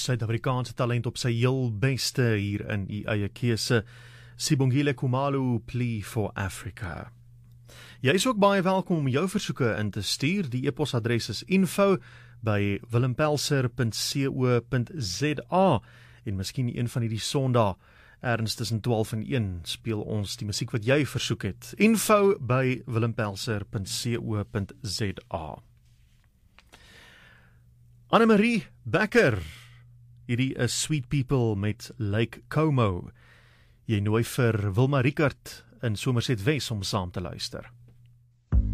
Suid-Afrikaanse talent op sy heel beste hier in u eie keuse. Sibongile Khumalo, Plea for Africa. Jy is ook baie welkom om jou versoeke in te stuur. Die e-posadres is info@willempelser.co.za en miskien een van hierdie Sondae, ergens tussen 12 en 1, speel ons die musiek wat jy versoek het. info@willempelser.co.za. Annemarie Becker, hierdie is Sweet People met Lake Como. Jy nooi vir Wilma Riekert in Somerset Wes om saam te luister.